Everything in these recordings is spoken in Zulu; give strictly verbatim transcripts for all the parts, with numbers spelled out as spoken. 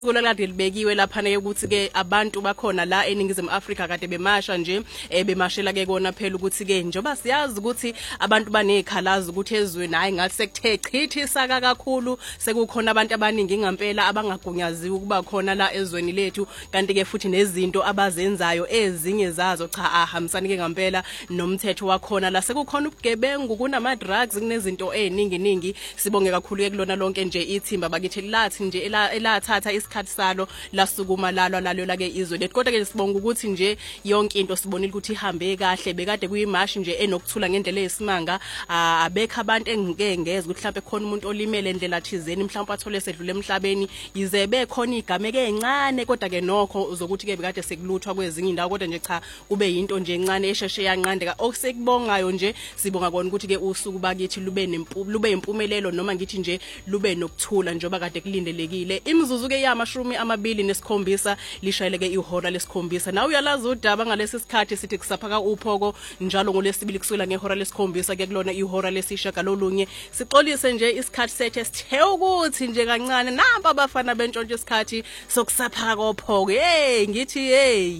Kulakade libekiwe lapha ne ukuthi ke abantu bakhona la eningizimu Afrika kade bemasha nje bemashela ke kona phela ukuthi ke njoba siyazi ukuthi abantu banekhalazi ukuthi ezweni hayi ngathi sekuthe chithisa kakhulu sekukhona abantu abaningi ngempela abangagunyaziwe ukuba khona la ezweni lethu kanti ke futhi nezinto abazenzayo ezinye zazo cha ahambisani ke ngempela nomthetho wakhona la sekukhona ubugebengu kunama drugs kunezinto eziningi ningi sibonge kakhulu ke kulona lonke nje ithimba bakithi lathi nje elathatha isikhathi salo lasukuma lalwa lalelo ke izwe lethu kodwa ke sibonga ukuthi nje yonke into sibonile ukuthi ihambe kahle bekade kuyimashi nje enokuthula ngendlela esimanga abekho abantu engike ngeze ukuthi mhlawumbe khona umuntu olimele endlela thizeni mhlawumbe athole sedlule emhlabeni yize bekhona igame ke encane kodwa ke nokho uzokuthi ke bekade sekuluthwa kwezinye indawo kodwa nje cha kube yinto nje encane esheshe yanqandeka okusekubongayo nje sibonga kona ukuthi ke usuku bakithi lube nempumelelo lube impumelelo noma ngithi nje lube nokuthula njoba kade kulindelekile imizuzu ke yamashumi amabili nesikhombisa lishayeleke ihora lesikhombisa nawe uyalazi udaba ngalesi sikhathi sithi kusaphaka uphoko njalo ngolesibili kusukela ngehora lesikhombisa ke kulona ihora lesishaka lolunye sixolise nje isikhathi sethe sithe ukuthi nje kancane namba abafana bentshontshe isikhathi sokusaphaka kophoko hey ngithi hey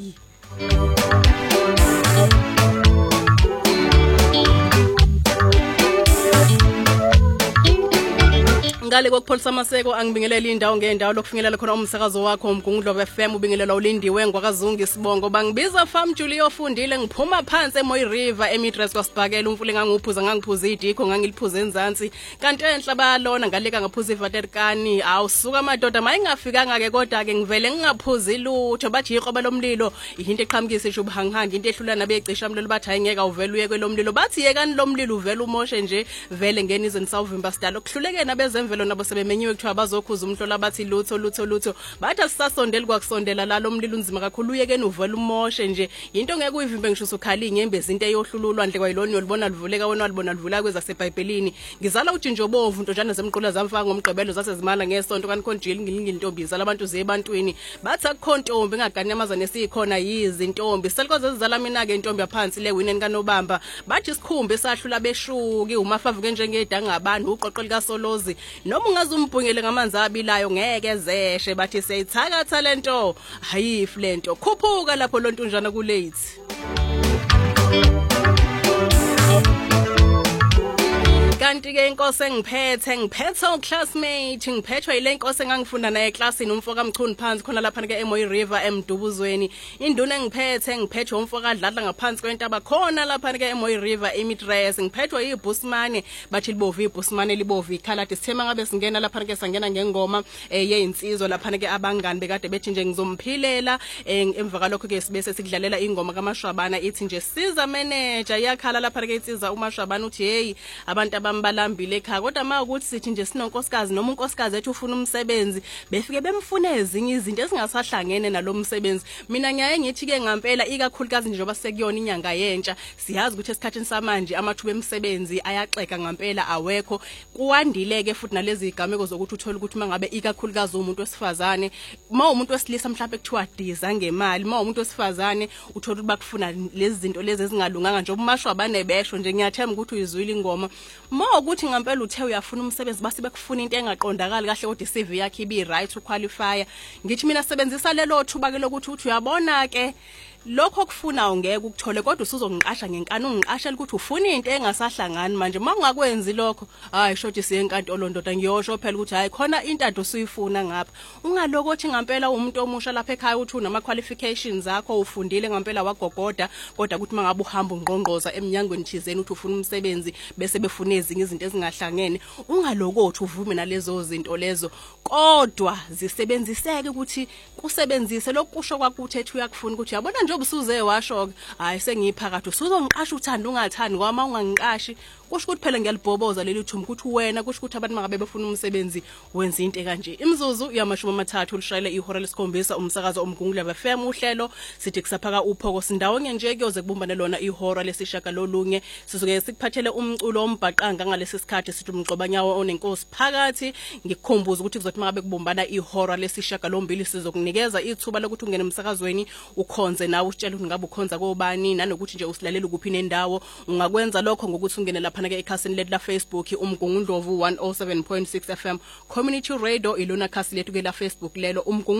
ngale kokupholisa amaseko angibingelela indawo ngendawo lokufinyelela khona umsakazo wakho umgungudlo F M ubingelela ulindiwe ngwakazungu isibongo bangibiza Farm Julie ofundile ngiphuma phansi eMoy River eMidrash kwaSibhakela umfule ngangiphuza ngangiphuza idikho ngangiliphuza enzansi kanti enhla balona ngaleka ngaphuza ivaterkani awusuka amadoda mayingafikanga ke kodwa ke ngivele ngingaphuza ilutho bathi iqoba lomlilo into eqhamukisa isho ubuhangihanga into ehlulana becisha umlilo bathi ayingeka uvele uye kwelomlilo bathi yekani lomlilo uvele umoshe nje vele ngeni izweni sawuvimba sidalo kuhluleke nabezemvelo nabo sebemenyiwe kuthiwa bazokhuza umhlola bathi lutho lutho lutho bathi asisasondeli kwakusondela la lomlilo unzima kakhulu uyekeni uvela umoshe nje into ngeke uyivimbe ngisho usukhala inyembezi into eyohlululwa ndle kwayilona yolibona livuleka wona walibona livula kweza seBhayibhelini ngizala ujinjo bovu into njana zemqula zamfaka ngomgqibelo zasezimala ngesonto kanti konjili ngilingi intombi zala abantu zebantwini bathi akukho ntombi ngagani amazane sikhona yizi intombi selikoze ezizala mina ke intombi yaphansi le wineni kaNobamba bathi isikhumbe sahlula beshuki umafavuke njengedanga abantu uqoqo lika Solozi noma ungazumbhungele ngamanzi abilayo ngeke zeshe bathi seyithakatha lento hayifu lento khuphuka lapho lontunjana ku late kanti ke inkosi engiphethe ngiphethe uclassmate ngiphethwe ile inkosi engangifunda naye eclassini umfoka Mchunu phansi khona lapha ke eMoy River emdubuzweni induna engiphethe ngiphethwe umfoka adlala ngaphansi kwentaba khona lapha ke eMoy River eMidrash ngiphethwe iBusmane bathi libovu iBusmane libovu ikhalati sithema ngabe singena lapha ke sangena ngengoma yeyinsizwa lapha ke abangani bekade bethi nje ngizomphilela emva kalokho ke sibese sikudlalela ingoma kaMashwabana ithi nje siza manager yakhala lapha ke insizwa uMashwabana uthi hey abantu balambile ekhaya kodwa ma ukuthi sithi nje sinonkosikazi noma unkosikazi ethi ufuna umsebenzi befike bemfuna ezinye izinto ezingasahlangene nalomsebenzi mina ngiyaye ngithi ke ngempela ikakhulukazi njengoba sekuyona inyanga yentsha siyazi ukuthi esikhathini samanje amathuba emsebenzi ayaxeka ngempela awekho kuwandileke futhi nalezi igameko zokuthi uthola ukuthi mangabe ikakhulukazi umuntu wesifazane ma umuntu wesilisa mhlawumbe kuthiwa diza ngemali ma umuntu wesifazane uthola ukuthi bakufuna lezi zinto lezi ezingalunganga nje uMashwabane besho nje ngiyathemba ukuthi uyizwile ingoma ma ukuthi ngempela uthe uyafuna umsebenzi base bekufuna into engaqondakali kahle kodwa iC V yakhe ibi right uqualify ngithi mina sebenzisa lelo thuba ke lokuthi uthi uyabona ke lokho kufuna ungeke ukuthole kodwa usuzongiqasha ngenkani ungiqashela ukuthi ufuna into engasahlangani manje mangakwenzi lokho hayi shoti siye enkantolo ndoda ngiyosho phela ukuthi hayi khona into ade usuyifuna ngapha ungalokothi ngempela umuntu omusha lapha ekhaya uthi unama qualifications zakho ufundile ngempela wagogoda kodwa ukuthi mangabe uhamba ungqongqoza eminyangweni thizeni uthi ufuna umsebenzi bese befuna ezinye izinto ezingahlangene ungalokothi uvume nalezo zinto lezo kodwa zisebenziseke ukuthi kusebenzise lokusho kwakuthi ethi uyakufuna ukuthi yabona njengoba usuze washo hayi sengiphakathi usuzongiqasha uthanda ungathandi kwama ungangiqashi kusho ukuthi phela ngiyalibhoboza leli thumbu ukuthi wena kusho ukuthi abantu mangabe befuna umsebenzi wenza into kanje imizuzu yamashumi amathathu lishayele ihora lesikhombisa umsakazo omgungudlo F M uhlelo sithi kusaphaka uphoko sindawo nje kuyoze kubumbane lona ihora lesishaka lolunye sizoke sikuphathele umculo ombhaqanga ngalesi sikhathi sithi umgcobanyawo onenkosi phakathi ngikukhumbuza ukuthi kuzothi mangabe kubumbana ihora lesishaka lombili sizokunikeza ithuba lokuthi ungene emsakazweni ukhonze nawe usitshela ukuthi ngabe ukhonza kobani nanokuthi nje usilalela kuphi nendawo ungakwenza lokho ngokuthi ungene lapha ke ekhasini lethu la Facebook umgungundlovu one oh seven point six F M Community Radio ilona khasi lethu ke la Facebook lelo umgungu